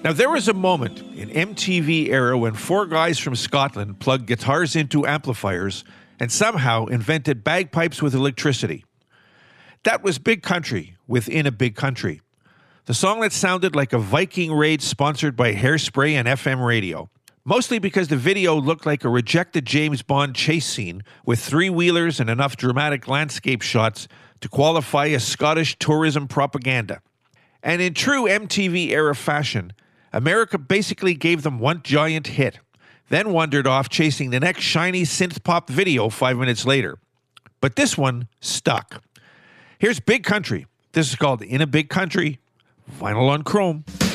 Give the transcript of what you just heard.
Now, there was a moment in MTV era when four guys from Scotland plugged guitars into amplifiers and somehow invented bagpipes with electricity. That was Big Country within a big country. The song that sounded like a Viking raid sponsored by Hairspray and FM radio. Mostly because the video looked like a rejected James Bond chase scene with three-wheelers and enough dramatic landscape shots to qualify as Scottish tourism propaganda. And in true MTV-era fashion, America basically gave them one giant hit, then wandered off chasing the next shiny synth-pop video 5 minutes later. But this one stuck. Here's Big Country. This is called In a Big Country, vinyl on chrome.